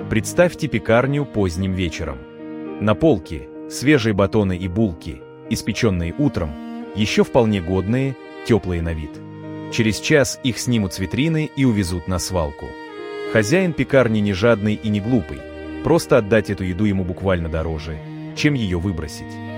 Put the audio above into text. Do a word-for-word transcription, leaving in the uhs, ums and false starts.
Представьте пекарню поздним вечером. На полке свежие батоны и булки, испеченные утром, еще вполне годные, теплые на вид. Через час их снимут с витрины и увезут на свалку. Хозяин пекарни не жадный и не глупый, просто отдать эту еду ему буквально дороже, чем ее выбросить.